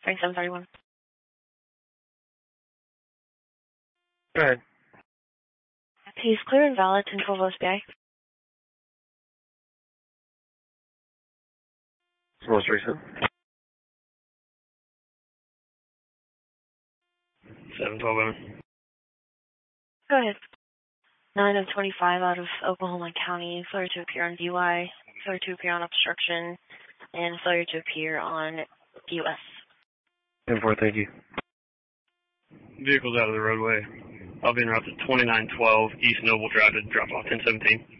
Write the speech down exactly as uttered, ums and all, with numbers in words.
twenty-seven thirty-one. Go ahead. He's clear and valid, ten twelve O S B I. Most recent. seven twelve women. Go ahead. nine of twenty-five out of Oklahoma County, failure to appear on D U I, failure to appear on obstruction, and failure to appear on D U S. ten four, thank you. Vehicle's out of the roadway. I'll be en route to twenty-nine twelve East Noble Drive to drop off ten seventeen.